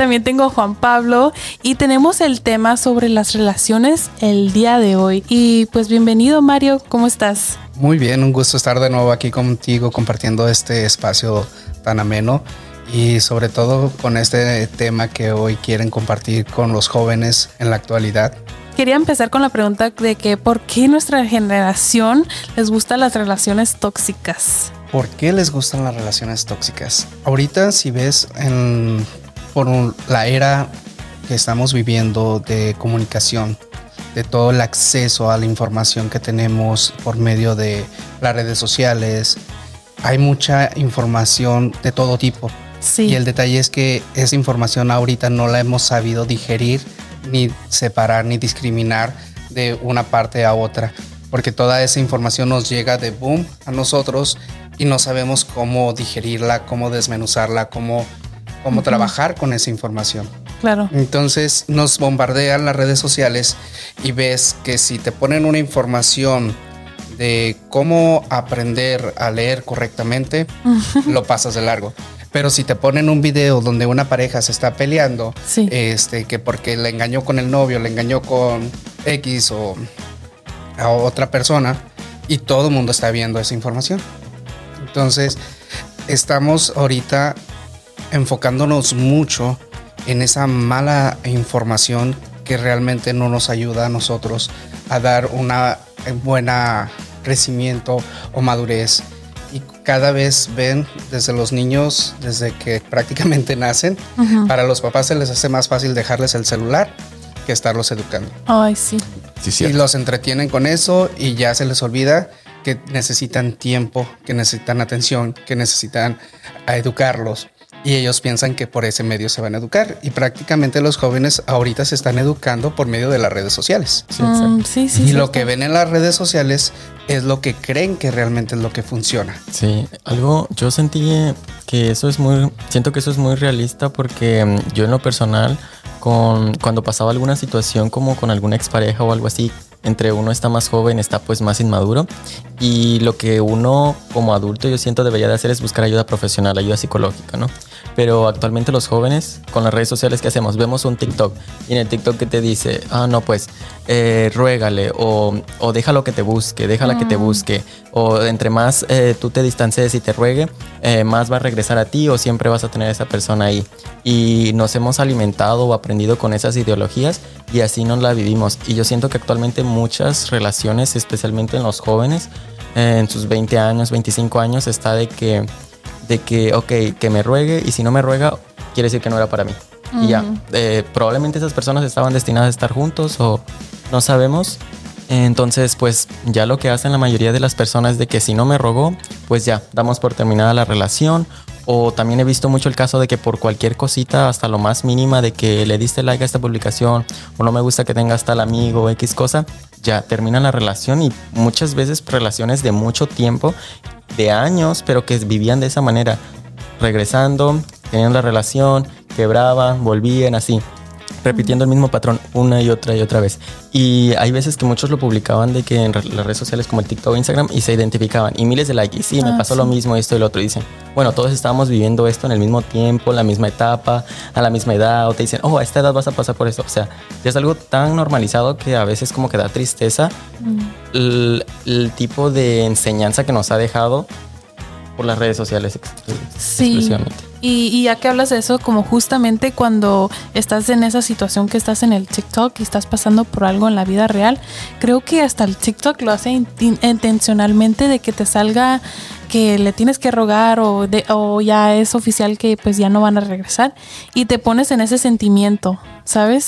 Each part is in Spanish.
también tengo a Juan Pablo y tenemos el tema sobre las relaciones el día de hoy. Y pues bienvenido, Mario, ¿cómo estás? Muy bien, un gusto estar de nuevo aquí contigo compartiendo este espacio tan ameno y sobre todo con este tema que hoy quieren compartir con los jóvenes en la actualidad. Quería empezar con la pregunta de que ¿por qué nuestra generación les gustan las relaciones tóxicas? ¿Por qué les gustan las relaciones tóxicas? Ahorita, si ves la era que estamos viviendo de comunicación, de todo el acceso a la información que tenemos por medio de las redes sociales, hay mucha información de todo tipo. Sí. Y el detalle es que esa información ahorita no la hemos sabido digerir, ni separar, ni discriminar de una parte a otra, porque toda esa información nos llega de boom a nosotros y no sabemos cómo digerirla, cómo desmenuzarla, cómo trabajar con esa información. Claro. Entonces nos bombardean las redes sociales y ves que si te ponen una información de cómo aprender a leer correctamente, lo pasas de largo. Pero si te ponen un video donde una pareja se está peleando, sí, que porque le engañó con el novio, le engañó con X o a otra persona, y todo el mundo está viendo esa información. Entonces, estamos ahorita enfocándonos mucho en esa mala información que realmente no nos ayuda a nosotros a dar una buena crecimiento o madurez. Y cada vez ven desde los niños, desde que prácticamente nacen, para los papás se les hace más fácil dejarles el celular que estarlos educando. Ay, sí. Y los entretienen con eso y ya se les olvida que necesitan tiempo, que necesitan atención, que necesitan educarlos. Y ellos piensan que por ese medio se van a educar. Y prácticamente los jóvenes ahorita se están educando por medio de las redes sociales. Sí, y lo que ven en las redes sociales es lo que creen que realmente es lo que funciona. Sí, yo sentí que siento que eso es muy realista porque yo en lo personal, cuando pasaba alguna situación como con alguna expareja o algo así, entre uno está más joven, está pues más inmaduro, y lo que uno como adulto yo siento debería de hacer es buscar ayuda profesional, ayuda psicológica, ¿no? Pero actualmente los jóvenes con las redes sociales, ¿qué hacemos? Vemos un TikTok y en el TikTok que te dice, ruégale o déjalo que te busque, déjala que te busque, o entre más tú te distancies y te ruegue, más va a regresar a ti o siempre vas a tener a esa persona ahí. Y nos hemos alimentado o aprendido con esas ideologías y así nos la vivimos. Y yo siento que actualmente muchas relaciones, especialmente en los jóvenes, en sus 20 años, 25 años, está de que que me ruegue, y si no me ruega, quiere decir que no era para mí. Y ya, probablemente esas personas estaban destinadas a estar juntos o no sabemos. Entonces, pues ya lo que hacen la mayoría de las personas es de que si no me rogó, pues ya, damos por terminada la relación. O también he visto mucho el caso de que por cualquier cosita, hasta lo más mínima de que le diste like a esta publicación o no me gusta que tengas tal amigo o X cosa, ya terminan la relación, y muchas veces relaciones de mucho tiempo, de años, pero que vivían de esa manera, regresando, tenían la relación, quebraban, volvían así, repitiendo el mismo patrón una y otra vez. Y hay veces que muchos lo publicaban de que en las redes sociales como el TikTok o Instagram, y se identificaban y miles de likes, y sí, me pasó lo mismo, esto y lo otro, y dicen, bueno, todos estábamos viviendo esto en el mismo tiempo, en la misma etapa, a la misma edad, o te dicen, a esta edad vas a pasar por esto. O sea, ya es algo tan normalizado que a veces como que da tristeza el tipo de enseñanza que nos ha dejado por las redes sociales exclusivamente. Y ya que hablas de eso, como justamente cuando estás en esa situación que estás en el TikTok y estás pasando por algo en la vida real, creo que hasta el TikTok lo hace intencionalmente, de que te salga que le tienes que rogar o ya es oficial que pues ya no van a regresar, y te pones en ese sentimiento, ¿sabes?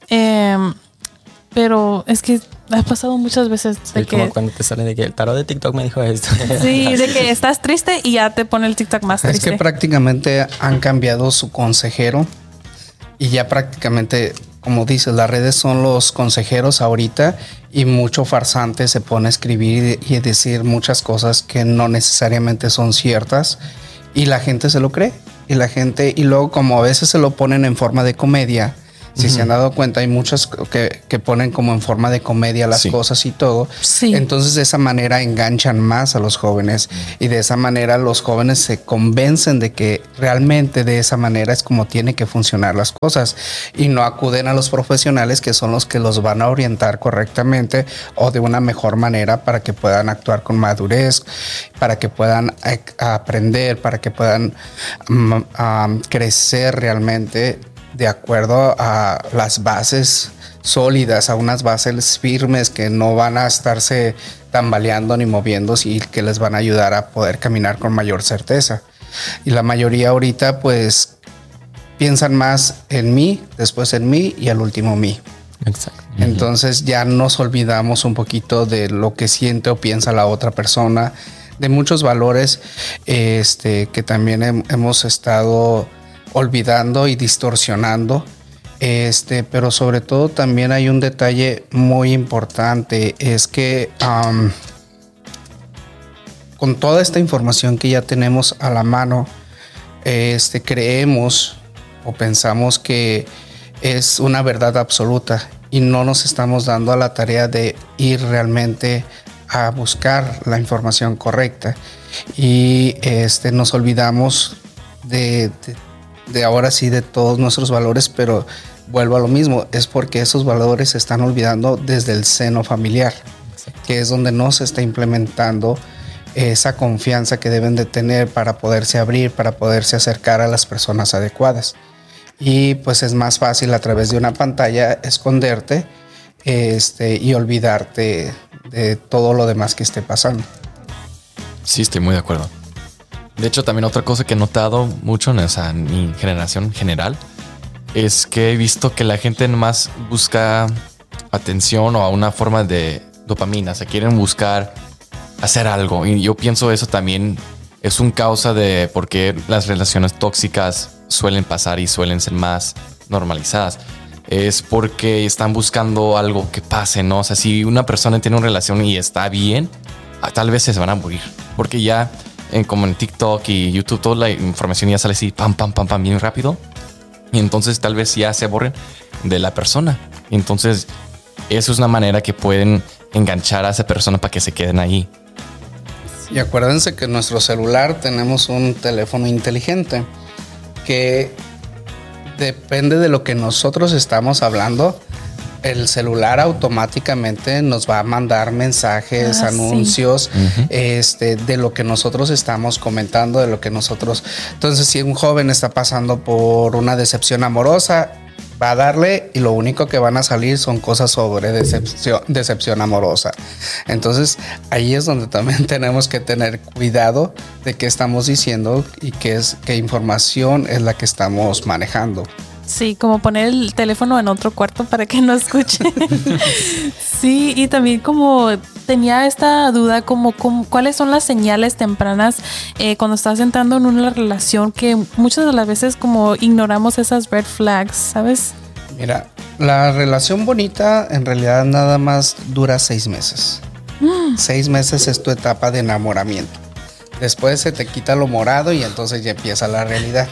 Pero es que ha pasado muchas veces de que... como cuando te sale de que el tarot de TikTok me dijo esto. Sí, de que estás triste y ya te pone el TikTok más triste. Es que prácticamente han cambiado su consejero y ya prácticamente, como dices, las redes son los consejeros ahorita, y mucho farsante se pone a escribir y a decir muchas cosas que no necesariamente son ciertas, y la gente se lo cree. Y luego, como a veces se lo ponen en forma de comedia, Si se han dado cuenta, hay muchos que ponen como en forma de comedia las cosas y todo. Sí. Entonces de esa manera enganchan más a los jóvenes y de esa manera los jóvenes se convencen de que realmente de esa manera es como tiene que funcionar las cosas y no acuden a los profesionales que son los que los van a orientar correctamente o de una mejor manera para que puedan actuar con madurez, para que puedan aprender, para que puedan crecer realmente de acuerdo a las bases sólidas, a unas bases firmes que no van a estarse tambaleando ni moviéndose y que les van a ayudar a poder caminar con mayor certeza. Y la mayoría ahorita pues piensan más en mí, después en mí y al último mí. Exacto. Entonces ya nos olvidamos un poquito de lo que siente o piensa la otra persona, de muchos valores que también hemos estado olvidando y distorsionando. Pero sobre todo también hay un detalle muy importante, es que con toda esta información que ya tenemos a la mano, creemos o pensamos que es una verdad absoluta y no nos estamos dando a la tarea de ir realmente a buscar la información correcta y nos olvidamos de ahora sí de todos nuestros valores, pero vuelvo a lo mismo, es porque esos valores se están olvidando desde el seno familiar. Exacto. Que es donde no se está implementando esa confianza que deben de tener para poderse abrir, para poderse acercar a las personas adecuadas. Y pues es más fácil a través de una pantalla esconderte y olvidarte de todo lo demás que esté pasando. Sí, estoy muy de acuerdo. De hecho, también otra cosa que he notado mucho en mi generación en general es que he visto que la gente más busca atención o a una forma de dopamina. O sea, quieren buscar hacer algo. Y yo pienso eso también es un causa de por qué las relaciones tóxicas suelen pasar y suelen ser más normalizadas. Es porque están buscando algo que pase, ¿no? O sea, si una persona tiene una relación y está bien, tal vez se van a morir. Porque ya... como en TikTok y YouTube, toda la información ya sale así, pam, pam, pam, pam, bien rápido. Y entonces tal vez ya se aburren de la persona. Y entonces eso es una manera que pueden enganchar a esa persona para que se queden ahí. Y acuérdense que en nuestro celular tenemos un teléfono inteligente que depende de lo que nosotros estamos hablando. El celular automáticamente nos va a mandar mensajes, anuncios, de lo que nosotros estamos comentando, de lo que nosotros... Entonces, si un joven está pasando por una decepción amorosa, va a darle y lo único que van a salir son cosas sobre decepción amorosa. Entonces, ahí es donde también tenemos que tener cuidado de qué estamos diciendo y qué información es la que estamos manejando. Sí, como poner el teléfono en otro cuarto para que no escuche. Sí, y también como tenía esta duda como cuáles son las señales tempranas cuando estás entrando en una relación que muchas de las veces como ignoramos esas red flags, ¿sabes? Mira, la relación bonita en realidad nada más dura 6 meses. 6 meses es tu etapa de enamoramiento. Después se te quita lo morado y entonces ya empieza la realidad.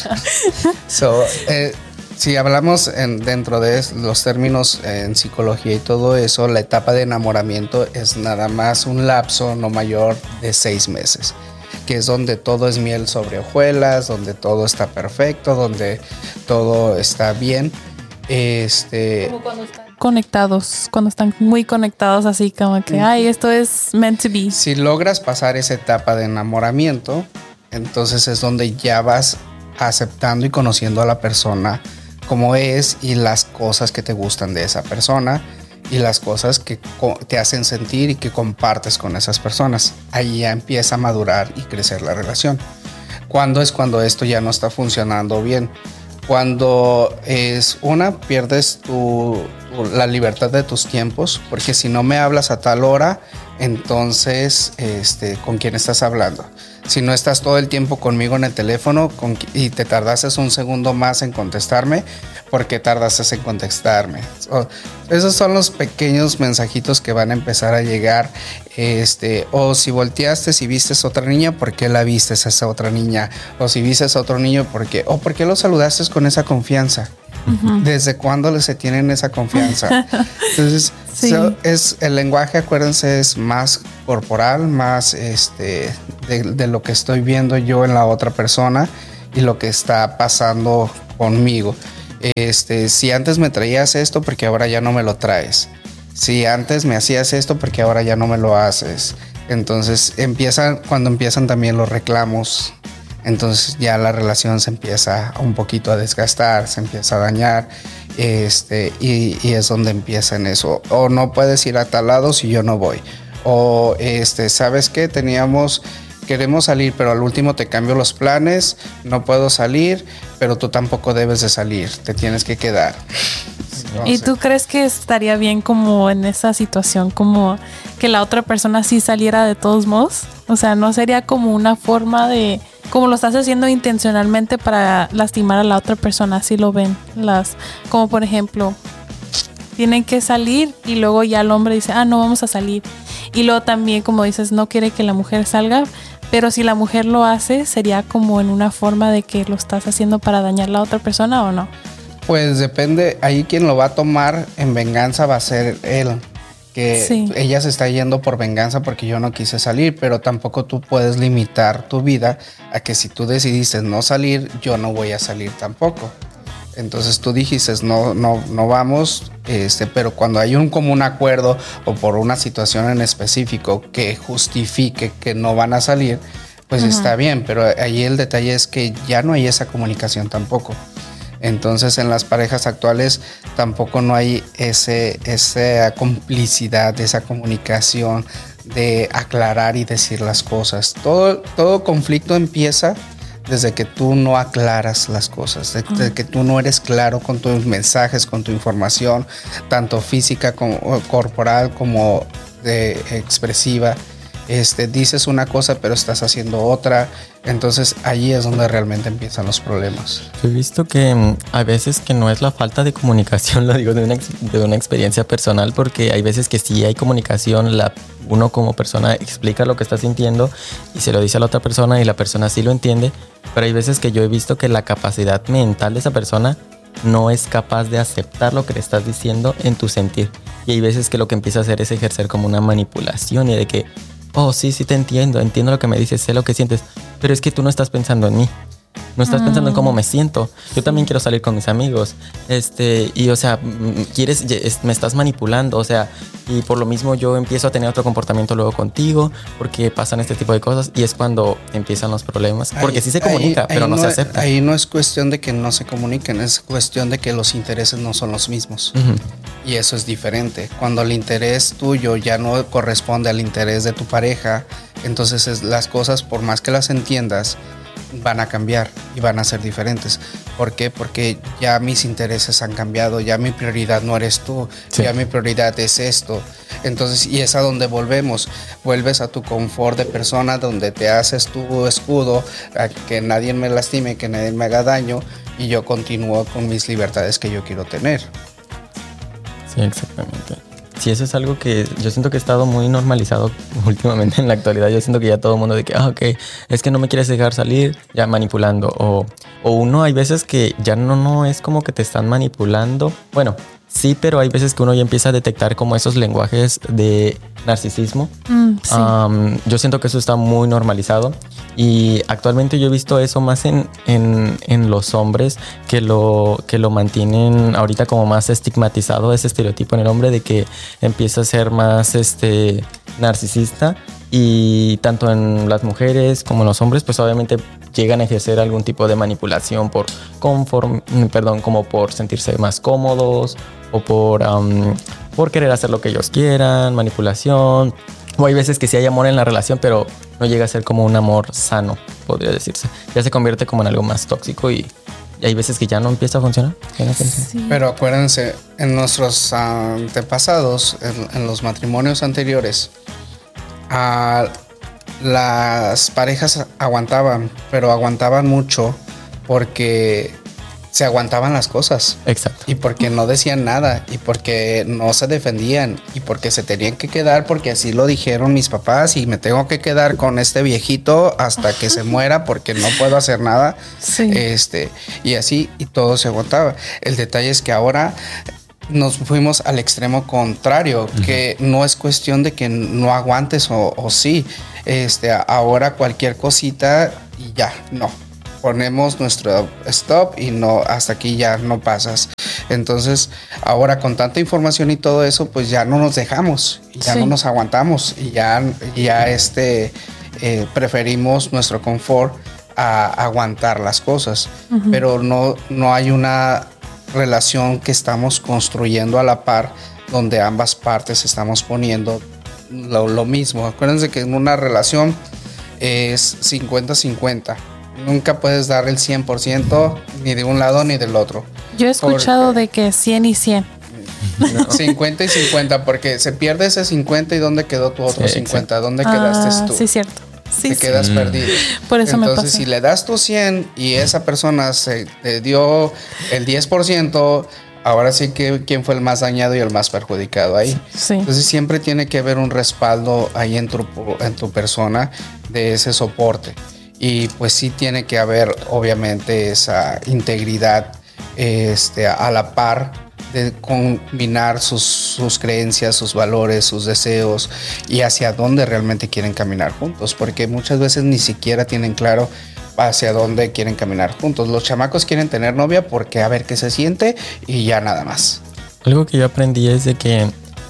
Si hablamos dentro de los términos en psicología y todo eso, la etapa de enamoramiento es nada más un lapso no mayor de 6 meses, que es donde todo es miel sobre hojuelas, donde todo está perfecto, donde todo está bien. Como cuando están conectados, cuando están muy conectados así como que, ay, esto es meant to be. Si logras pasar esa etapa de enamoramiento, entonces es donde ya vas aceptando y conociendo a la persona como es y las cosas que te gustan de esa persona y las cosas que te hacen sentir y que compartes con esas personas. Ahí ya empieza a madurar y crecer la relación. ¿Cuándo es cuando esto ya no está funcionando bien? Cuando pierdes la libertad de tus tiempos, porque si no me hablas a tal hora, entonces ¿con quién estás hablando? Si no estás todo el tiempo conmigo en el teléfono y te tardaste un segundo más en contestarme, ¿por qué tardaste en contestarme? Esos son los pequeños mensajitos que van a empezar a llegar. O si volteaste, si vistes otra niña, ¿por qué la vistes a esa otra niña? O si vistes a otro niño, ¿por qué? O ¿por qué lo saludaste con esa confianza? ¿Desde cuándo se tienen esa confianza? Entonces, Sí. es el lenguaje, acuérdense, es más corporal, más de lo que estoy viendo yo en la otra persona y lo que está pasando conmigo. Si antes me traías esto, porque ahora ya no me lo traes. Si antes me hacías esto, porque ahora ya no me lo haces. Entonces cuando empiezan también los reclamos. Entonces ya la relación se empieza un poquito a desgastar, se empieza a dañar. Y es donde empieza en eso. O no puedes ir a tal lado si yo no voy. O ¿sabes qué? Queremos salir, pero al último te cambio los planes, no puedo salir, pero tú tampoco debes de salir, te tienes que quedar. ¿Y tú crees que estaría bien como en esa situación, como que la otra persona sí saliera de todos modos? O sea, ¿no sería como una forma de, como lo estás haciendo intencionalmente para lastimar a la otra persona? Así lo ven, como por ejemplo, tienen que salir y luego ya el hombre dice, no vamos a salir. Y luego también, como dices, no quiere que la mujer salga, pero si la mujer lo hace, ¿sería como en una forma de que lo estás haciendo para dañar a la otra persona o no? Pues depende, ahí quien lo va a tomar en venganza va a ser él. Que sí. Ella se está yendo por venganza porque yo no quise salir, pero tampoco tú puedes limitar tu vida a que si tú decidiste no salir, yo no voy a salir tampoco. Entonces tú dijiste no vamos, pero cuando hay un común acuerdo o por una situación en específico que justifique que no van a salir, pues está bien, pero ahí el detalle es que ya no hay esa comunicación tampoco. Entonces en las parejas actuales tampoco no hay esa complicidad, esa comunicación de aclarar y decir las cosas. Todo conflicto empieza desde que tú no aclaras las cosas, desde que tú no eres claro con tus mensajes, con tu información, tanto física como corporal como expresiva. Dices una cosa pero estás haciendo otra, entonces allí es donde realmente empiezan los problemas. Yo he visto que hay veces que no es la falta de comunicación, lo digo de una experiencia personal, porque hay veces que sí hay comunicación, uno como persona explica lo que está sintiendo y se lo dice a la otra persona y la persona sí lo entiende, pero hay veces que yo he visto que la capacidad mental de esa persona no es capaz de aceptar lo que le estás diciendo en tu sentir, y hay veces que lo que empieza a hacer es ejercer como una manipulación y de que sí te entiendo lo que me dices, sé lo que sientes, pero es que tú no estás pensando en mí, no estás pensando en cómo me siento. Yo también quiero salir con mis amigos, y o sea, me estás manipulando, o sea, y por lo mismo yo empiezo a tener otro comportamiento luego contigo, porque pasan este tipo de cosas, y es cuando empiezan los problemas, porque sí se comunica, pero no se acepta. Ahí no es cuestión de que no se comuniquen, es cuestión de que los intereses no son los mismos. Y eso es diferente. Cuando el interés tuyo ya no corresponde al interés de tu pareja, entonces las cosas, por más que las entiendas, van a cambiar y van a ser diferentes. ¿Por qué? Porque ya mis intereses han cambiado, ya mi prioridad no eres tú, ya mi prioridad es esto. Entonces, y es a donde vuelves a tu confort de persona, donde te haces tu escudo, a que nadie me lastime, que nadie me haga daño, y yo continúo con mis libertades que yo quiero tener. Sí, exactamente. Sí, eso es algo que yo siento que ha estado muy normalizado últimamente en la actualidad. Yo siento que ya todo el mundo de que, ok, es que no me quieres dejar salir, ya manipulando. O uno, hay veces que ya no es como que te están manipulando. Bueno, sí, pero hay veces que uno ya empieza a detectar como esos lenguajes de narcisismo. Sí. Yo siento que eso está muy normalizado. Y actualmente yo he visto eso más en los hombres que lo mantienen ahorita como más estigmatizado, ese estereotipo en el hombre de que empieza a ser más narcisista, y tanto en las mujeres como en los hombres pues obviamente llegan a ejercer algún tipo de manipulación como por sentirse más cómodos o por querer hacer lo que ellos quieran, manipulación. O hay veces que sí hay amor en la relación, pero no llega a ser como un amor sano, podría decirse. Ya se convierte como en algo más tóxico y hay veces que ya no empieza a funcionar. Sí. Pero acuérdense, en nuestros antepasados, en los matrimonios anteriores, las parejas aguantaban, pero aguantaban mucho porque se aguantaban las cosas. Exacto. Y porque no decían nada, y porque no se defendían, y porque se tenían que quedar, porque así lo dijeron mis papás, y me tengo que quedar con este viejito hasta que se muera porque no puedo hacer nada. Sí. Y así, y todo se aguantaba. El detalle es que ahora nos fuimos al extremo contrario, que no es cuestión de que no aguantes o sí. Ahora cualquier cosita y ya, no. Ponemos nuestro stop y no, hasta aquí ya no pasas. Entonces, ahora con tanta información y todo eso, pues ya no nos dejamos, y ya no nos aguantamos, y ya preferimos nuestro confort a aguantar las cosas. Pero no hay una relación que estamos construyendo a la par, donde ambas partes estamos poniendo lo mismo. Acuérdense que en una relación es 50-50. Nunca puedes dar el 100% ni de un lado ni del otro. Yo he escuchado de que 100 y 100. 50 y 50, porque se pierde ese 50 y ¿dónde quedó tu otro 50? ¿Dónde quedaste tú? Sí, cierto. Sí, te quedas perdido. Por eso me pasa. Entonces, si le das tu 100 y esa persona te dio el 10%, ahora sí que quién fue el más dañado y el más perjudicado ahí. Sí. Entonces siempre tiene que haber un respaldo ahí en tu persona de ese soporte. Y pues sí tiene que haber obviamente esa integridad a la par de combinar sus creencias, sus valores, sus deseos y hacia dónde realmente quieren caminar juntos, porque muchas veces ni siquiera tienen claro hacia dónde quieren caminar juntos. Los chamacos quieren tener novia porque a ver qué se siente y ya nada más. Algo que yo aprendí es de que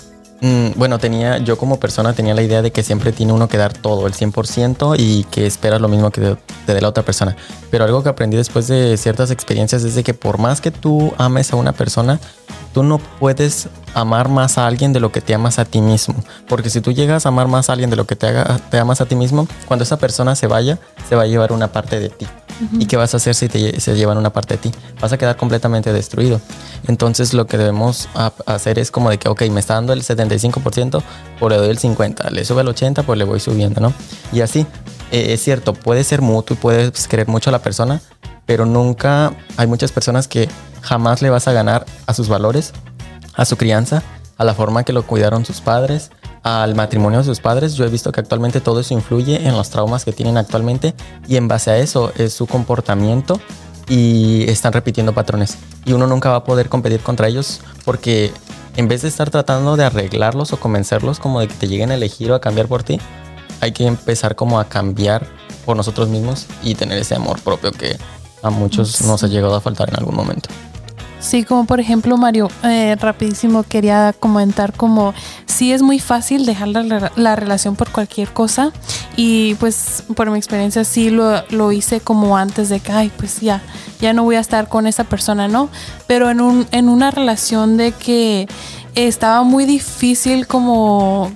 yo como persona tenía la idea de que siempre tiene uno que dar todo, el 100%, y que esperas lo mismo que te dé la otra persona. Pero algo que aprendí después de ciertas experiencias es de que por más que tú ames a una persona, tú no puedes amar más a alguien de lo que te amas a ti mismo. Porque si tú llegas a amar más a alguien de lo que te amas a ti mismo, cuando esa persona se vaya, se va a llevar una parte de ti. ¿Y qué vas a hacer si se llevan una parte de ti? Vas a quedar completamente destruido. Entonces lo que debemos hacer es como de que, ok, me está dando el 75%, pues le doy el 50%. Le sube el 80%, pues le voy subiendo, ¿no? Y así, es cierto, puede ser mutuo y puedes querer mucho a la persona, pero nunca, hay muchas personas que jamás le vas a ganar a sus valores, a su crianza, a la forma que lo cuidaron sus padres, al matrimonio de sus padres. Yo he visto que actualmente todo eso influye en los traumas que tienen actualmente, y en base a eso es su comportamiento y están repitiendo patrones. Y uno nunca va a poder competir contra ellos, porque en vez de estar tratando de arreglarlos o convencerlos como de que te lleguen a elegir o a cambiar por ti, hay que empezar como a cambiar por nosotros mismos y tener ese amor propio que a muchos nos ha llegado a faltar en algún momento. Sí, como por ejemplo, Mario, rapidísimo quería comentar como sí es muy fácil dejar la relación por cualquier cosa, y pues por mi experiencia sí lo hice como antes de que, ay, pues ya no voy a estar con esa persona, ¿no? Pero en una relación de que estaba muy difícil como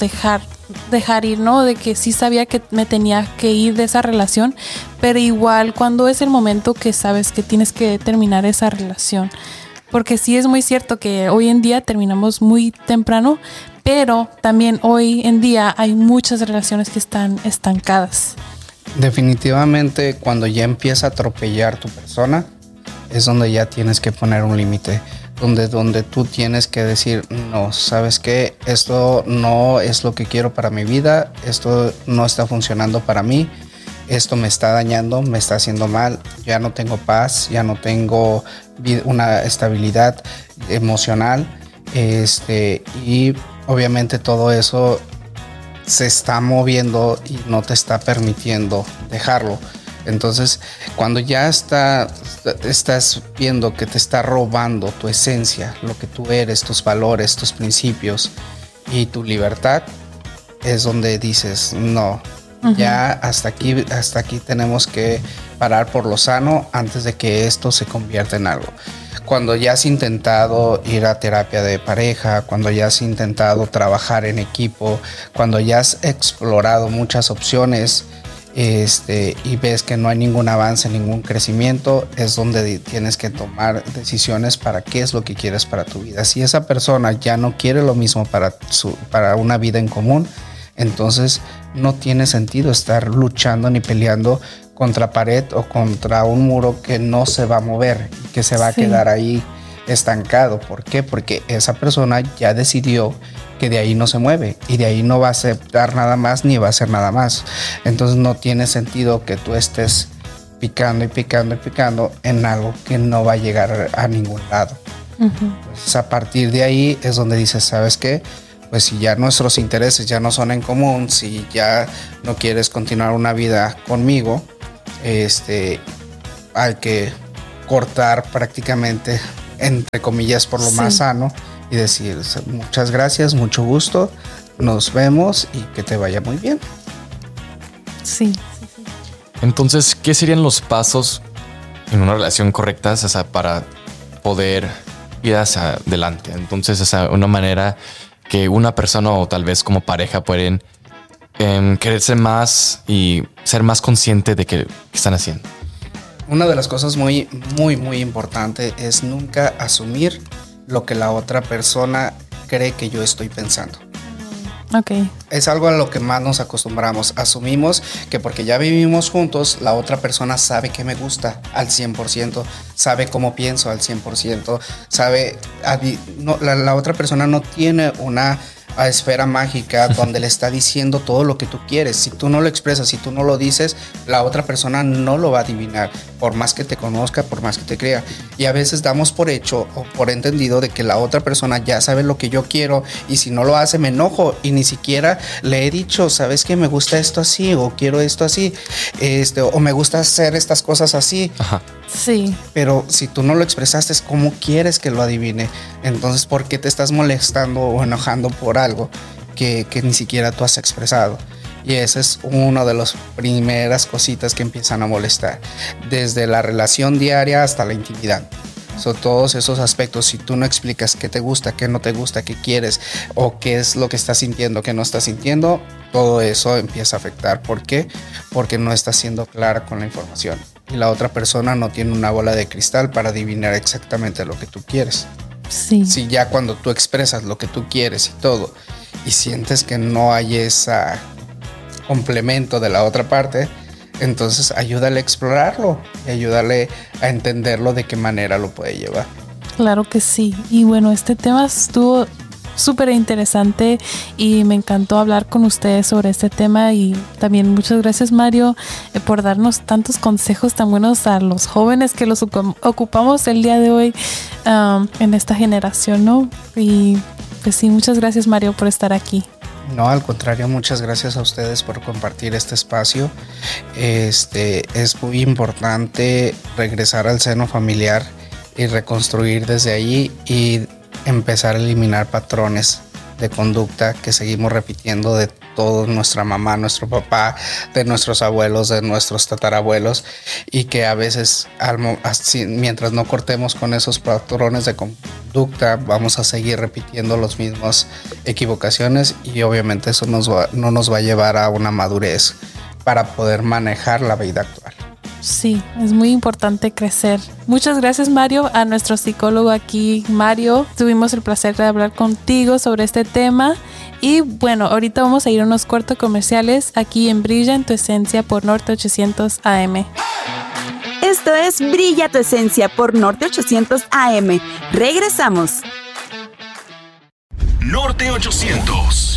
dejar ir, ¿no? De que sí sabía que me tenía que ir de esa relación, pero igual cuando es el momento que sabes que tienes que terminar esa relación, porque sí es muy cierto que hoy en día terminamos muy temprano, pero también hoy en día hay muchas relaciones que están estancadas. Definitivamente cuando ya empieza a atropellar tu persona es donde ya tienes que poner un límite. Donde tú tienes que decir, no, ¿sabes qué? Esto no es lo que quiero para mi vida, esto no está funcionando para mí, esto me está dañando, me está haciendo mal, ya no tengo paz, ya no tengo una estabilidad emocional, y obviamente todo eso se está moviendo y no te está permitiendo dejarlo. Entonces, cuando ya estás viendo que te está robando tu esencia, lo que tú eres, tus valores, tus principios y tu libertad, es donde dices, no, ya hasta aquí tenemos que parar por lo sano antes de que esto se convierta en algo. Cuando ya has intentado ir a terapia de pareja, cuando ya has intentado trabajar en equipo, cuando ya has explorado muchas opciones, y ves que no hay ningún avance, ningún crecimiento, es donde tienes que tomar decisiones para qué es lo que quieres para tu vida. Si esa persona ya no quiere lo mismo para una vida en común, entonces no tiene sentido estar luchando ni peleando contra pared o contra un muro que no se va a mover, que se va a quedar ahí estancado. ¿Por qué? Porque esa persona ya decidió que de ahí no se mueve y de ahí no va a aceptar nada más ni va a hacer nada más. Entonces no tiene sentido que tú estés picando y picando y picando en algo que no va a llegar a ningún lado. Entonces a partir de ahí es donde dices, ¿sabes qué? Pues si ya nuestros intereses ya no son en común, si ya no quieres continuar una vida conmigo, hay que cortar prácticamente, entre comillas, por lo más sano y decir muchas gracias, mucho gusto, nos vemos y que te vaya muy bien. Sí. Entonces, ¿qué serían los pasos en una relación correcta, o sea, para poder ir hacia adelante? Entonces, o sea, una manera que una persona o tal vez como pareja pueden quererse más y ser más consciente de qué están haciendo. Una de las cosas muy importante es nunca asumir lo que la otra persona cree que yo estoy pensando. Okay. Es algo a lo que más nos acostumbramos. Asumimos que porque ya vivimos juntos, la otra persona sabe que me gusta al 100%, sabe cómo pienso al 100%, sabe... la otra persona no tiene una esfera mágica donde le está diciendo todo lo que tú quieres. Si tú no lo expresas, si tú no lo dices, la otra persona no lo va a adivinar, por más que te conozca, por más que te crea. Y a veces damos por hecho o por entendido de que la otra persona ya sabe lo que yo quiero, y si no lo hace me enojo y ni siquiera le he dicho, ¿sabes qué? Me gusta esto así, o quiero esto así, o me gusta hacer estas cosas así. Ajá. Sí. Pero si tú no lo expresaste, ¿cómo quieres que lo adivine? Entonces, ¿por qué te estás molestando o enojando por algo que ni siquiera tú has expresado? Y esa es una de las primeras cositas que empiezan a molestar, desde la relación diaria hasta la intimidad. Son todos esos aspectos. Si tú no explicas qué te gusta, qué no te gusta, qué quieres o qué es lo que estás sintiendo, qué no estás sintiendo, todo eso empieza a afectar. ¿Por qué? Porque no estás siendo clara con la información y la otra persona no tiene una bola de cristal para adivinar exactamente lo que tú quieres. Sí. Si ya cuando tú expresas lo que tú quieres y todo y sientes que no hay ese complemento de la otra parte, entonces ayúdale a explorarlo y ayúdale a entenderlo de qué manera lo puede llevar. Claro que sí. Y bueno, este tema estuvo súper interesante y me encantó hablar con ustedes sobre este tema. Y también muchas gracias, Mario, por darnos tantos consejos tan buenos a los jóvenes que los ocupamos el día de hoy en esta generación, ¿no? Y pues sí, muchas gracias, Mario, por estar aquí. No, al contrario, muchas gracias a ustedes por compartir este espacio. Es muy importante regresar al seno familiar y reconstruir desde ahí y empezar a eliminar patrones de conducta que seguimos repitiendo de toda nuestra mamá, nuestro papá, de nuestros abuelos, de nuestros tatarabuelos, y que a veces mientras no cortemos con esos patrones de conducta vamos a seguir repitiendo las mismas equivocaciones, y obviamente eso no nos va a llevar a una madurez para poder manejar la vida actual. Sí, es muy importante crecer. Muchas gracias, Mario, a nuestro psicólogo aquí, Mario. Tuvimos el placer de hablar contigo sobre este tema. Y bueno, ahorita vamos a ir a unos cortos comerciales aquí en Brilla en tu Esencia por Norte 800 AM. Esto es Brilla tu Esencia por Norte 800 AM. Regresamos. Norte 800.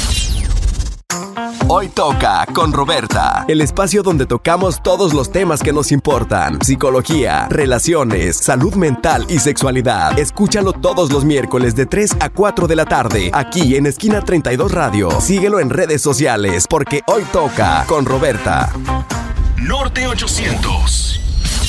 Hoy toca con Roberta, el espacio donde tocamos todos los temas que nos importan: psicología, relaciones, salud mental y sexualidad. Escúchalo todos los miércoles de 3 a 4 de la tarde, aquí en Esquina 32 Radio. Síguelo en redes sociales, porque hoy toca con Roberta. Norte 800.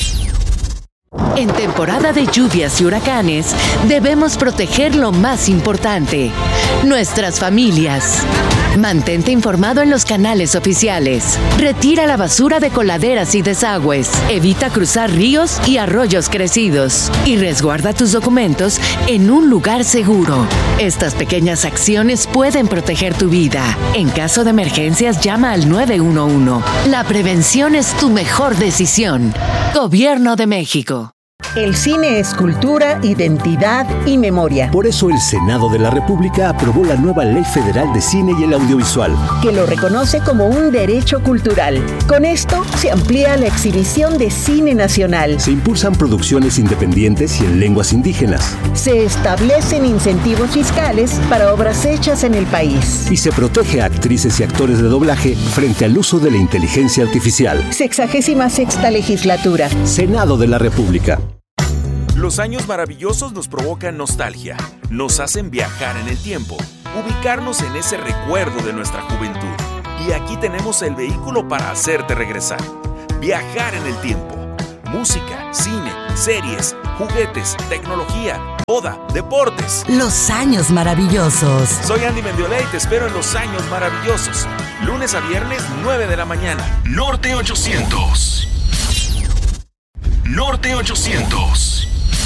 En temporada de lluvias y huracanes, debemos proteger lo más importante: nuestras familias. Mantente informado en los canales oficiales. Retira la basura de coladeras y desagües. Evita cruzar ríos y arroyos crecidos. Y resguarda tus documentos en un lugar seguro. Estas pequeñas acciones pueden proteger tu vida. En caso de emergencias, llama al 911. La prevención es tu mejor decisión. Gobierno de México. El cine es cultura, identidad y memoria. Por eso el Senado de la República aprobó la nueva Ley Federal de Cine y el Audiovisual, que lo reconoce como un derecho cultural. Con esto se amplía la exhibición de cine nacional. Se impulsan producciones independientes y en lenguas indígenas. Se establecen incentivos fiscales para obras hechas en el país. Y se protege a actrices y actores de doblaje frente al uso de la inteligencia artificial. 66ª legislatura. Senado de la República. Los años maravillosos nos provocan nostalgia, nos hacen viajar en el tiempo, ubicarnos en ese recuerdo de nuestra juventud. Y aquí tenemos el vehículo para hacerte regresar. Viajar en el tiempo. Música, cine, series, juguetes, tecnología, moda, deportes. Los años maravillosos. Soy Andy Mendiola y te espero en Los Años Maravillosos. Lunes a viernes, 9 de la mañana. Norte 800. Norte 800.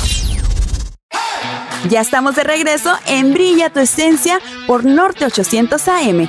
Ya estamos de regreso en Brilla tu Esencia por Norte 800 AM.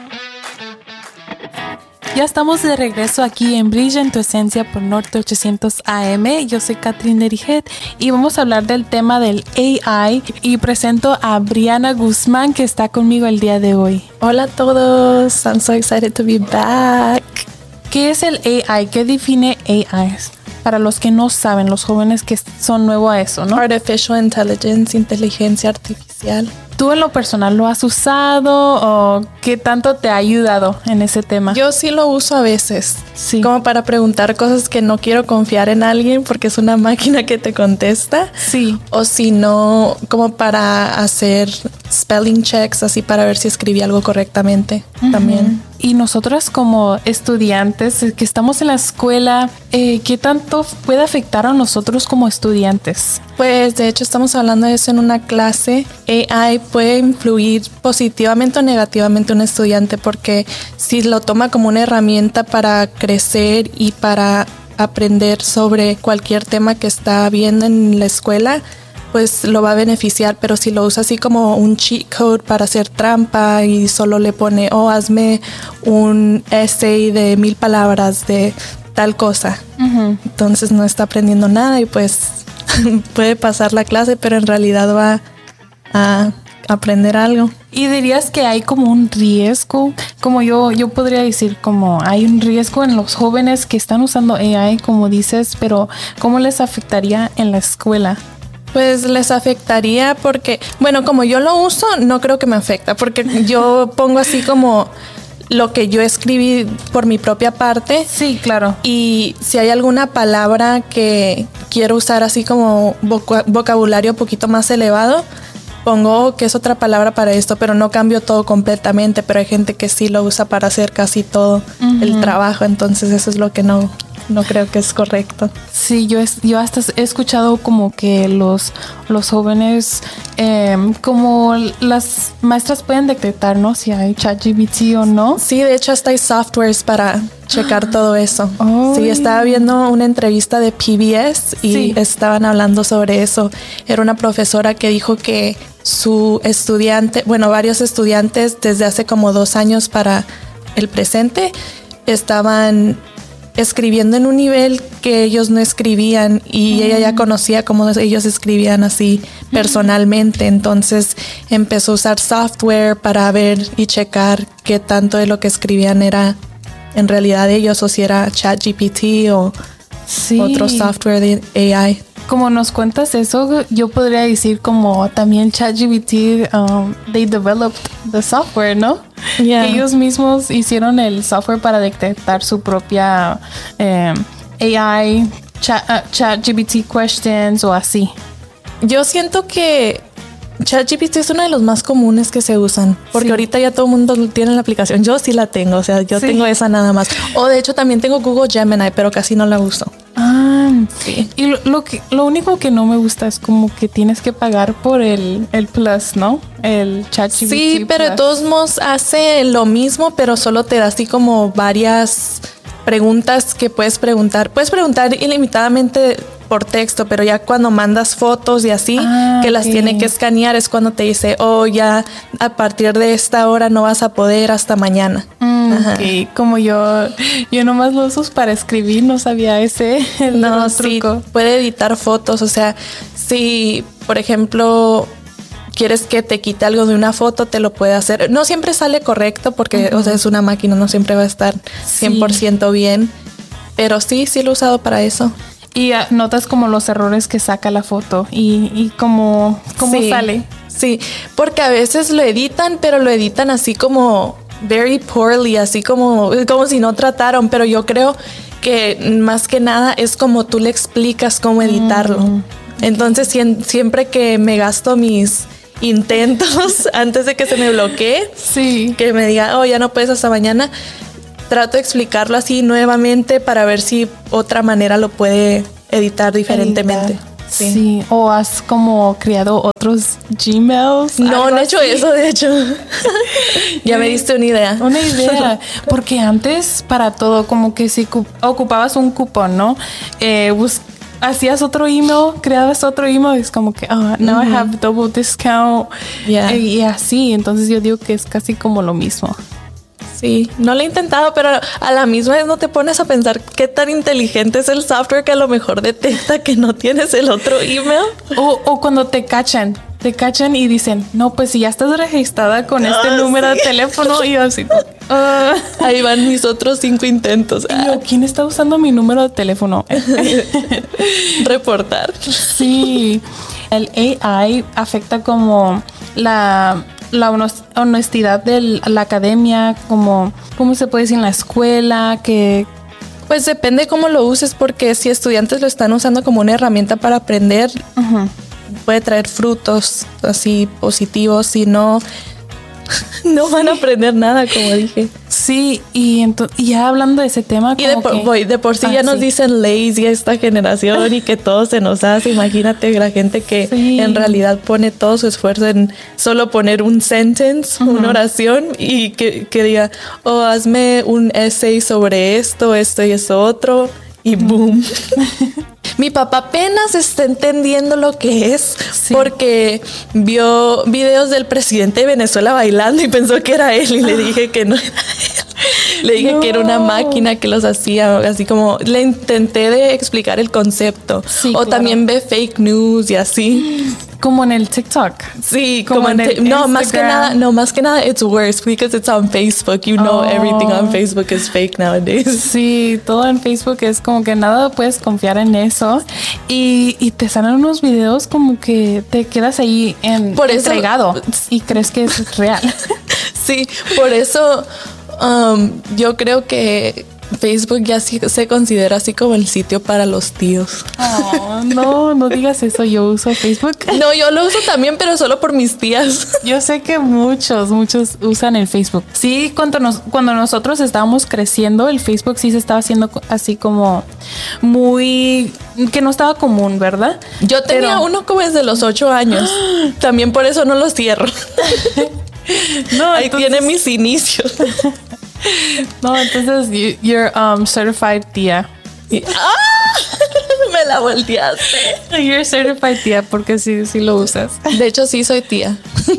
Ya estamos de regreso aquí en Brilla en tu Esencia por Norte 800 AM. Yo soy Catherine Derijet y vamos a hablar del tema del AI y presento a Brianna Guzmán que está conmigo el día de hoy. Hola a todos, I'm so excited to be back. ¿Qué es el AI? ¿Qué define AI? Para los que no saben, los jóvenes que son nuevos a eso, ¿no? Artificial Intelligence, inteligencia artificial. ¿Tú en lo personal lo has usado o qué tanto te ha ayudado en ese tema? Yo sí lo uso a veces, sí, como para preguntar cosas que no quiero confiar en alguien porque es una máquina que te contesta. Sí. O si no, como para hacer spelling checks, así para ver si escribí algo correctamente también. Y nosotras como estudiantes que estamos en la escuela, ¿qué tanto puede afectar a nosotros como estudiantes? Pues de hecho estamos hablando de eso en una clase. AI puede influir positivamente o negativamente a un estudiante porque si lo toma como una herramienta para crecer y para aprender sobre cualquier tema que está viendo en la escuela, pues lo va a beneficiar, pero si lo usa así como un cheat code para hacer trampa y solo le pone, hazme un essay de 1000 palabras de tal cosa, entonces no está aprendiendo nada y pues puede pasar la clase, pero en realidad va a aprender algo. ¿Y dirías que hay como un riesgo? Como yo podría decir como hay un riesgo en los jóvenes que están usando AI, como dices, pero ¿cómo les afectaría en la escuela? Pues les afectaría porque, bueno, como yo lo uso, no creo que me afecta, porque yo pongo así como lo que yo escribí por mi propia parte. Sí, claro. Y si hay alguna palabra que quiero usar así como vocabulario un poquito más elevado, pongo que es otra palabra para esto, pero no cambio todo completamente, pero hay gente que sí lo usa para hacer casi todo el trabajo, entonces eso es lo que no creo que es correcto. Sí, yo hasta he escuchado como que los jóvenes, como las maestras pueden detectar, ¿no? Si hay ChatGPT o no. Sí, de hecho hasta hay softwares para checar todo eso. Sí, estaba viendo una entrevista de PBS y estaban hablando sobre eso. Era una profesora que dijo que su estudiante, varios estudiantes desde hace como 2 años para el presente estaban escribiendo en un nivel que ellos no escribían y ella ya conocía cómo ellos escribían así personalmente, entonces empezó a usar software para ver y checar qué tanto de lo que escribían era en realidad ellos o si era ChatGPT o otro software de AI. Como nos cuentas eso, yo podría decir como también ChatGPT, they developed the software, ¿no? Yeah. Ellos mismos hicieron el software para detectar su propia AI, ChatGPT questions o así. Yo siento que ChatGPT es uno de los más comunes que se usan, porque ahorita ya todo el mundo tiene la aplicación. Yo sí la tengo, o sea, yo tengo esa nada más. O de hecho también tengo Google Gemini, pero casi no la uso. Sí. Y lo único que no me gusta es como que tienes que pagar por el Plus, ¿no? El ChatGPT. Sí, pero de todos modos hace lo mismo, pero solo te da así como varias preguntas que puedes preguntar. Puedes preguntar ilimitadamente por texto, pero ya cuando mandas fotos y así, que las tiene que escanear, es cuando te dice, ya a partir de esta hora no vas a poder hasta mañana. Okay. Como yo nomás lo uso para escribir, no sabía ese truco. Sí, puede editar fotos, o sea, si por ejemplo quieres que te quite algo de una foto, te lo puede hacer. No siempre sale correcto porque, o sea, es una máquina, no siempre va a estar 100% bien, pero sí lo he usado para eso. Y notas como los errores que saca la foto y cómo sale. Sí, porque a veces lo editan, pero lo editan así como very poorly, así como si no trataron, pero yo creo que más que nada es como tú le explicas cómo editarlo. Entonces siempre que me gasto mis intentos antes de que se me bloquee, que me diga, ya no puedes hasta mañana, trato de explicarlo así nuevamente para ver si otra manera lo puede editar diferentemente. Sí. O has como creado otros Gmails. No he hecho eso, de hecho. Ya me diste una idea. Una idea. Porque antes para todo, como que si ocupabas un cupón, ¿no? Hacías otro email, creabas otro email, es como que, now I have double discount. Y así, entonces yo digo que es casi como lo mismo. Sí, no lo he intentado, pero a la misma vez no te pones a pensar qué tan inteligente es el software que a lo mejor detecta que no tienes el otro email. O cuando te cachan y dicen, no, pues si ya estás registrada con este número de teléfono, y yo así, ahí van mis otros 5 intentos. Y yo, ¿quién está usando mi número de teléfono? Reportar. Sí, el AI afecta como la honestidad de la academia, como, ¿cómo se puede decir? En la escuela, que... Pues depende cómo lo uses, porque si estudiantes lo están usando como una herramienta para aprender, puede traer frutos así positivos, si no van a aprender nada, como dije. Sí, y ya hablando de ese tema, como y de por sí ya nos dicen lazy a esta generación y que todo se nos hace. Imagínate la gente que en realidad pone todo su esfuerzo en solo poner un sentence, una oración, y que diga, hazme un essay sobre esto y eso otro, y boom. Mi papá apenas está entendiendo lo que es, porque vio videos del presidente de Venezuela bailando y pensó que era él, y le dije que no era él. Le dije que era una máquina que los hacía, así como le intenté de explicar el concepto. También ve fake news y así. Como en el TikTok. Sí, como en el más que nada it's worse because it's on Facebook. You know everything on Facebook is fake nowadays. Sí, todo en Facebook es como que nada puedes confiar en eso. Y te salen unos videos como que te quedas ahí entregado y crees que es real. Sí, por eso yo creo que Facebook ya sí se considera así como el sitio para los tíos. No digas eso. Yo uso Facebook. No, yo lo uso también, pero solo por mis tías. Yo sé que muchos usan el Facebook. Sí, cuando nosotros estábamos creciendo, el Facebook sí se estaba haciendo así como muy... que no estaba común, ¿verdad? Yo tenía uno como desde los 8 años. También por eso no lo cierro. Ahí tiene mis inicios. No, entonces you're certified tía. Me la volteaste. You're certified tía porque sí lo usas. De hecho, sí soy tía.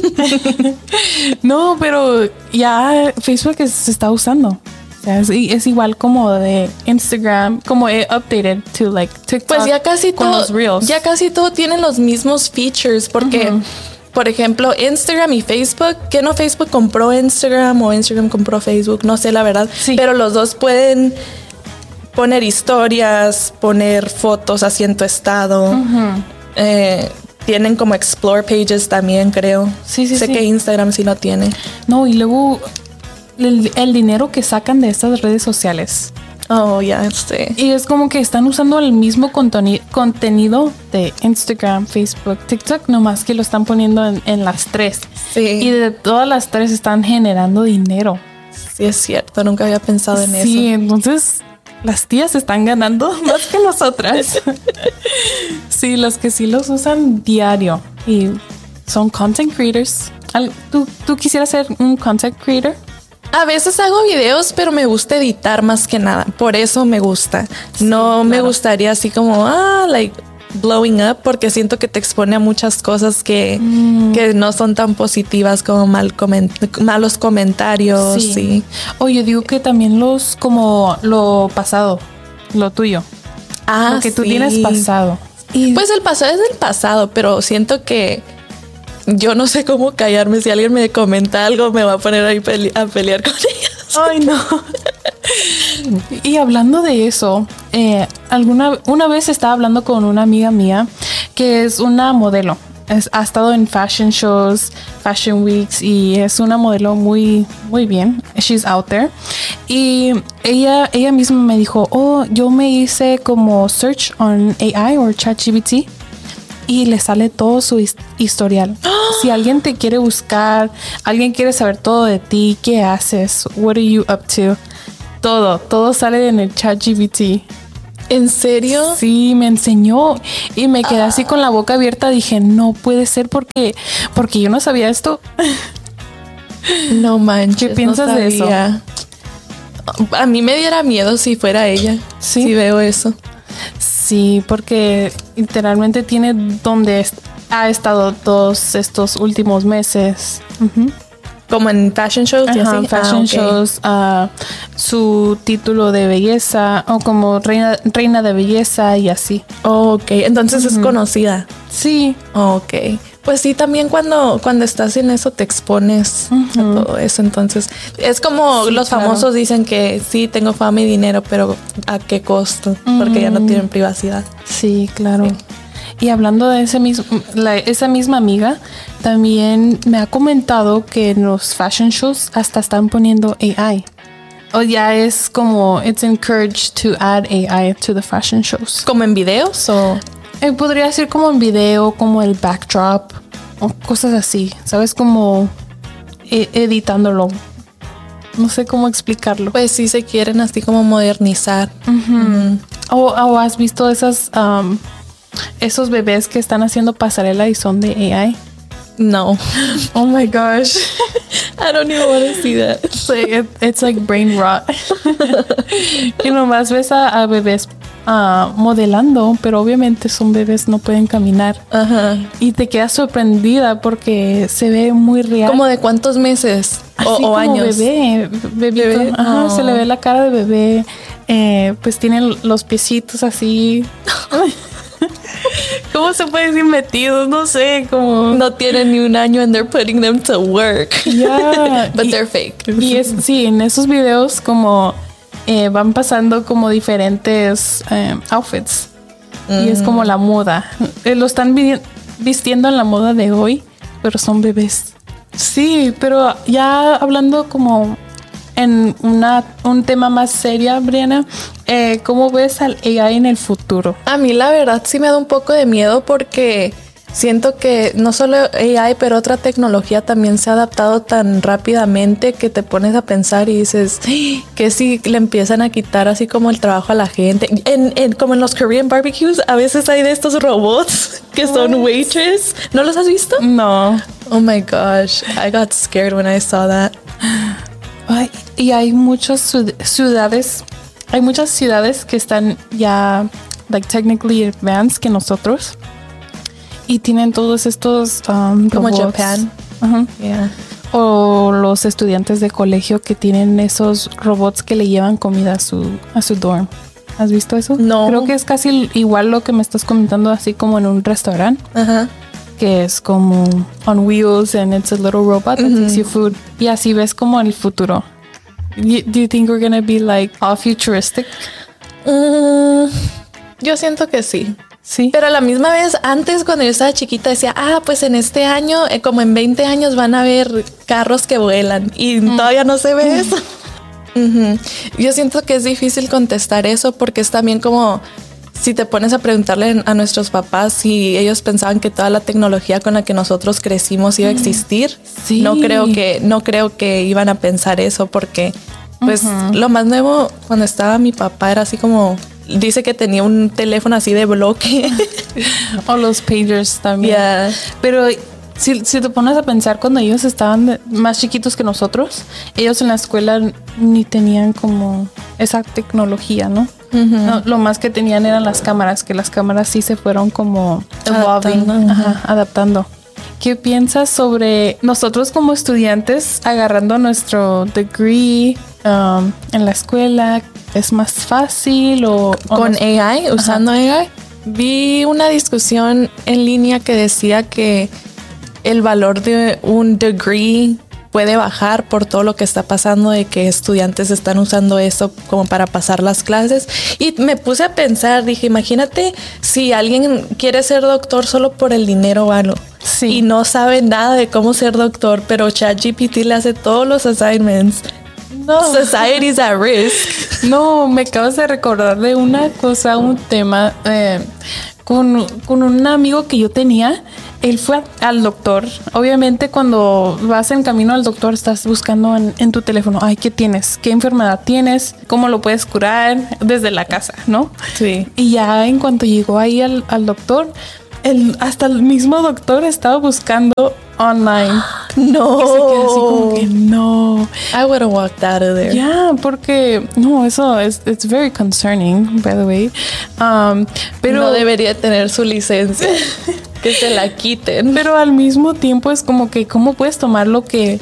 No, pero ya Facebook se está usando. O sea, es igual como de Instagram, como he updated to like TikTok. Pues ya casi con todo, los Reels. ya casi todo tiene los mismos features, porque por ejemplo, Instagram y Facebook, que no Facebook compró Instagram o Instagram compró Facebook, no sé la verdad, pero los dos pueden poner historias, poner fotos así en tu estado. Tienen como explore pages también, creo. Sé que Instagram sí lo tiene. No, y luego el dinero que sacan de estas redes sociales. Ya sé. Y es como que están usando el mismo contenido de Instagram, Facebook, TikTok, nomás que lo están poniendo en las tres. Sí. Y de todas las tres están generando dinero. Sí, es cierto. Nunca había pensado en eso. Sí, entonces las tías están ganando más que nosotras. Sí, los que sí los usan diario y son content creators. ¿Tú quisieras ser un content creator? A veces hago videos, pero me gusta editar más que nada. Por eso me gusta. Sí, no me gustaría así como, like blowing up, porque siento que te expone a muchas cosas que no son tan positivas, como malos comentarios. Sí. O yo digo que también como lo pasado, lo tuyo. Lo que tú tienes pasado. Pues el pasado es el pasado, pero siento que yo no sé cómo callarme. Si alguien me comenta algo, me va a poner ahí a pelear con ellos. Ay, no. Y hablando de eso, una vez estaba hablando con una amiga mía que es una modelo. Ha estado en fashion shows, fashion weeks, y es una modelo muy, muy bien. She's out there. Y ella misma me dijo, yo me hice como search on AI o ChatGPT. Y le sale todo su historial. Si alguien te quiere buscar, alguien quiere saber todo de ti, qué haces, what are you up to, todo sale en el ChatGPT. ¿En serio? Sí, me enseñó y me quedé así con la boca abierta. Dije, no puede ser porque yo no sabía esto. No manches. ¿Qué piensas de eso? A mí me diera miedo si fuera ella. Sí. Si veo eso. Sí, porque literalmente tiene donde ha estado todos estos últimos meses. Como en fashion shows. Fashion shows, su título de belleza o como reina de belleza y así. Ok, entonces es conocida. Sí. Ok. Pues sí, también cuando estás en eso te expones a todo eso. Entonces es como los famosos dicen que sí, tengo fama y dinero, pero ¿a qué costo? Porque ya no tienen privacidad. Sí, claro. Sí. Y hablando de esa misma amiga, también me ha comentado que en los fashion shows hasta están poniendo AI. O ya es como, it's encouraged to add AI to the fashion shows. ¿Como en videos o...? Podría ser como en video, como el backdrop o cosas así, ¿sabes? Como editándolo. No sé cómo explicarlo. Pues sí se quieren así como modernizar. O has visto esos bebés que están haciendo pasarela y son de AI. No. Oh my gosh. I don't even want to see that. It's like brain rot. Y nomás ves a bebés modelando, pero obviamente son bebés, no pueden caminar. Y te quedas sorprendida porque se ve muy real. ¿Como de cuántos meses? O años. Bebé. Se le ve la cara de bebé. Pues tienen los piecitos así. ¿Cómo se puede decir metidos? No sé, como... No tienen ni un año and they're putting them to work. Yeah. But they're fake. Y sí, en esos videos como van pasando como diferentes outfits. Y es como la moda. Lo están vistiendo en la moda de hoy, pero son bebés. Sí, pero ya hablando como en un tema más serio, Brianna, ¿cómo ves al AI en el futuro? A mí la verdad sí me da un poco de miedo porque siento que no solo AI, pero otra tecnología también se ha adaptado tan rápidamente que te pones a pensar y dices que si le empiezan a quitar así como el trabajo a la gente. Como en los Korean barbecues, a veces hay de estos robots que son waitress. ¿No los has visto? No. Oh my gosh, I got scared when I saw that. Ay, y hay muchas ciudades que están ya like technically advanced que nosotros y tienen todos estos como robots. Japan. Yeah. O los estudiantes de colegio que tienen esos robots que le llevan comida a su dorm. ¿Has visto eso? No. Creo que es casi igual lo que me estás comentando, así como en un restaurante. Que es como on wheels and it's a little robot that takes you food. Y así ves como el futuro. Do you think we're gonna be like all futuristic? Yo siento que sí. Sí. Pero a la misma vez, antes cuando yo estaba chiquita decía, pues en este año, como en 20 años van a haber carros que vuelan. Y todavía no se ve eso. Yo siento que es difícil contestar eso porque es también como... Si te pones a preguntarle a nuestros papás si ellos pensaban que toda la tecnología con la que nosotros crecimos iba a existir, no creo que iban a pensar eso porque pues lo más nuevo cuando estaba mi papá era así como, dice que tenía un teléfono así de bloque. O los pagers también. Yeah. Pero si te pones a pensar, cuando ellos estaban más chiquitos que nosotros, ellos en la escuela ni tenían como esa tecnología, ¿no? No, lo más que tenían eran las cámaras, que las cámaras sí se fueron como adaptando. ¿Qué piensas sobre nosotros como estudiantes agarrando nuestro degree en la escuela? ¿Es más fácil o con AI, usando AI? Vi una discusión en línea que decía que el valor de un degree puede bajar por todo lo que está pasando, de que estudiantes están usando eso como para pasar las clases. Y me puse a pensar, dije, imagínate si alguien quiere ser doctor solo por el dinero o algo. Sí. Y no sabe nada de cómo ser doctor, pero ChatGPT le hace todos los assignments. No. Society's at risk. No, me acabas de recordar de una cosa, un tema con un amigo que yo tenía. Él fue al doctor. Obviamente cuando vas en camino al doctor estás buscando en tu teléfono, ay, ¿qué tienes? ¿Qué enfermedad tienes? ¿Cómo lo puedes curar? Desde la casa, ¿no? Sí. Y ya en cuanto llegó ahí al doctor, hasta el mismo doctor estaba buscando online. No. Y se quedó así como que no. I would have walked out of there. Yeah, porque no, eso it's very concerning, by the way. Pero no debería tener su licencia. Que se la quiten. Pero al mismo tiempo es como que cómo puedes tomar lo que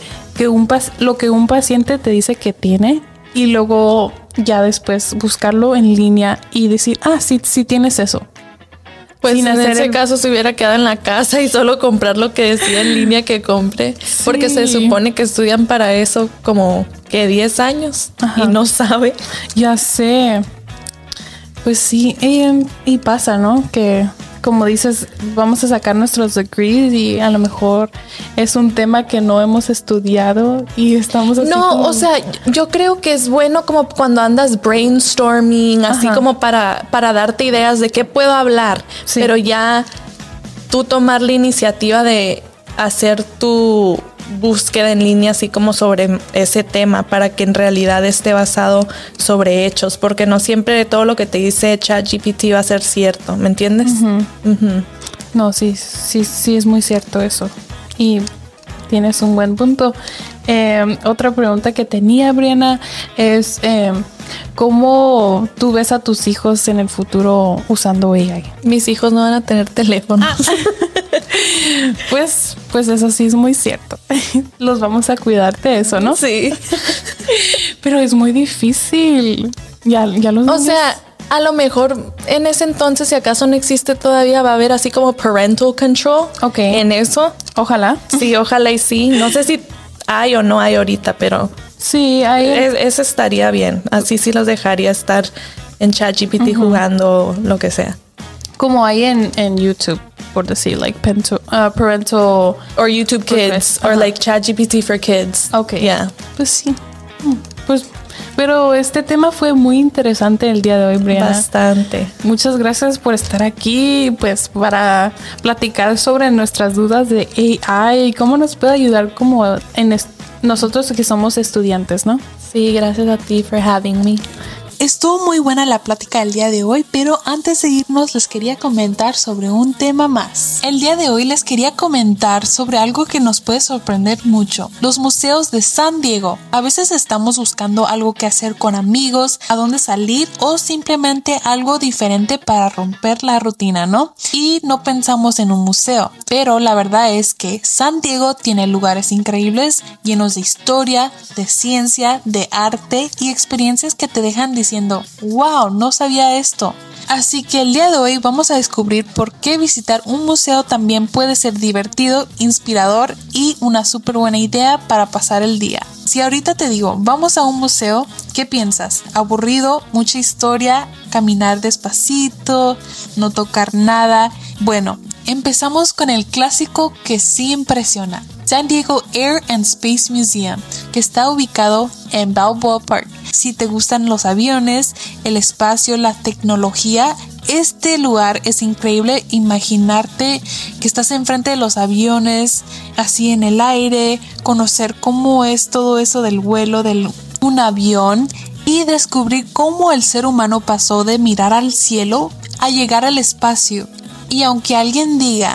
un paciente te dice que tiene y luego ya después buscarlo en línea y decir, sí tienes eso. Pues en ese caso se hubiera quedado en la casa y solo comprar lo que decía en línea que compre. Sí. Porque se supone que estudian para eso como que 10 años. Ajá. Y no sabe. Ya sé. Pues sí, y pasa, ¿no? Que como dices, vamos a sacar nuestros degrees y a lo mejor es un tema que no hemos estudiado y estamos así. No, como... o sea, yo creo que es bueno como cuando andas brainstorming, así como para darte ideas de qué puedo hablar, sí. Pero ya tú tomar la iniciativa de hacer tu búsqueda en línea así como sobre ese tema para que en realidad esté basado sobre hechos, porque no siempre todo lo que te dice ChatGPT va a ser cierto, ¿me entiendes? No, sí es muy cierto eso y tienes un buen punto. Otra pregunta que tenía, Brianna, es ¿cómo tú ves a tus hijos en el futuro usando AI? Mis hijos no van a tener teléfono. Pues eso sí es muy cierto. Los vamos a cuidar de eso, ¿no? Sí. Pero es muy difícil. Ya los O sea, a lo mejor en ese entonces, si acaso no existe todavía, va a haber así como parental control. Okay. En eso. Ojalá. Sí, ojalá y sí. No sé si hay o no hay ahorita, pero sí, hay. Eso estaría bien. Así sí los dejaría estar en ChatGPT jugando lo que sea. Como hay en YouTube, por decir, like parental or YouTube Kids or like ChatGPT for Kids. Okay. Yeah. Pues sí. Pues pero este tema fue muy interesante el día de hoy, Brianna. Bastante. Muchas gracias por estar aquí, pues para platicar sobre nuestras dudas de AI y cómo nos puede ayudar como en nosotros que somos estudiantes, ¿no? Sí, gracias a ti for having me. Estuvo muy buena la plática del día de hoy, pero antes de irnos les quería comentar sobre un tema más. El día de hoy les quería comentar sobre algo que nos puede sorprender mucho. Los museos de San Diego. A veces estamos buscando algo que hacer con amigos, a dónde salir o simplemente algo diferente para romper la rutina, ¿no? Y no pensamos en un museo. Pero la verdad es que San Diego tiene lugares increíbles, llenos de historia, de ciencia, de arte y experiencias que te dejan diciendo wow, no sabía esto. Así que el día de hoy vamos a descubrir por qué visitar un museo también puede ser divertido, inspirador y una súper buena idea para pasar el día. Si ahorita te digo, vamos a un museo, ¿qué piensas? ¿Aburrido? ¿Mucha historia? ¿Caminar despacito? ¿No tocar nada? Bueno, empezamos con el clásico que sí impresiona. San Diego Air and Space Museum, que está ubicado en Balboa Park. Si te gustan los aviones, el espacio, la tecnología, este lugar es increíble. Imaginarte que estás enfrente de los aviones, así en el aire, conocer cómo es todo eso del vuelo de un avión y descubrir cómo el ser humano pasó de mirar al cielo a llegar al espacio. Y aunque alguien diga,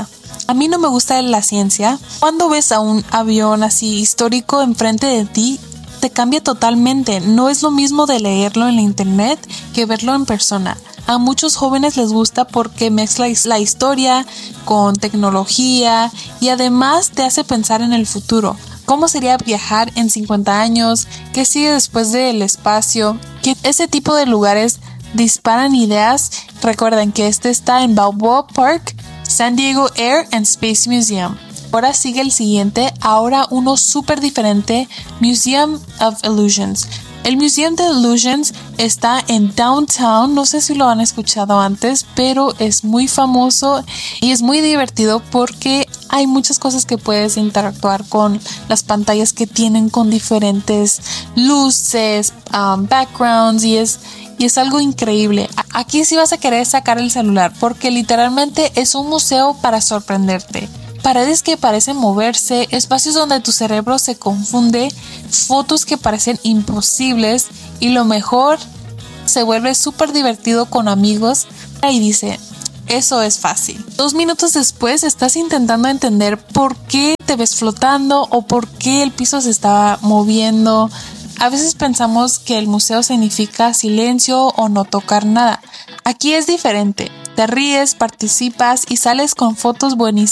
A mí no me gusta la ciencia. Cuando ves a un avión así histórico enfrente de ti, te cambia totalmente. No es lo mismo de leerlo en la internet que verlo en persona. A muchos jóvenes les gusta porque mezcla la historia con tecnología y además te hace pensar en el futuro. ¿Cómo sería viajar en 50 años? ¿Qué sigue después del espacio? Que ese tipo de lugares disparan ideas. Recuerden que este está en Balboa Park, San Diego Air and Space Museum. Ahora sigue el siguiente, ahora uno súper diferente, Museum of Illusions. El Museum of Illusions está en Downtown, no sé si lo han escuchado antes, pero es muy famoso y es muy divertido porque hay muchas cosas que puedes interactuar con las pantallas que tienen con diferentes luces, backgrounds y es algo increíble. Aquí sí vas a querer sacar el celular porque literalmente es un museo para sorprenderte. Paredes que parecen moverse, espacios donde tu cerebro se confunde, fotos que parecen imposibles y lo mejor, se vuelve súper divertido con amigos y dice, eso es fácil. 2 minutos después estás intentando entender por qué te ves flotando o por qué el piso se está moviendo. A veces pensamos que el museo significa silencio o no tocar nada. Aquí es diferente. Te ríes, participas y sales con fotos buenísimas.